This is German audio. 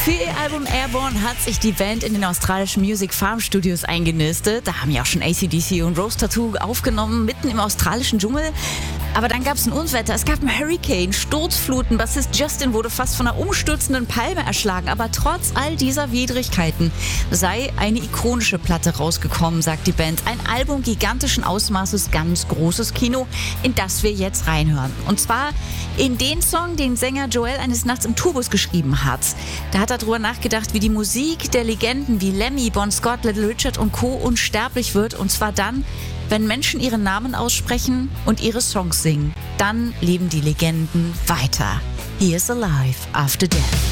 Für ihr Album Airborne hat sich die Band in den australischen Music Farm Studios eingenistet. Da haben ja auch schon AC/DC und Rose Tattoo aufgenommen, mitten im australischen Dschungel. Aber dann gab es ein Unwetter, es gab einen Hurricane, Sturzfluten, Bassist Justin wurde fast von einer umstürzenden Palme erschlagen. Aber trotz all dieser Widrigkeiten sei eine ikonische Platte rausgekommen, sagt die Band. Ein Album gigantischen Ausmaßes, ganz großes Kino, in das wir jetzt reinhören. Und zwar in den Song, den Sänger Joel eines Nachts im Tourbus geschrieben hat. Da hat er darüber nachgedacht, wie die Musik der Legenden wie Lemmy, Bon Scott, Little Richard und Co. unsterblich wird. Und zwar dann, wenn Menschen ihren Namen aussprechen und ihre Songs singen. Dann leben die Legenden weiter. He is alive after death.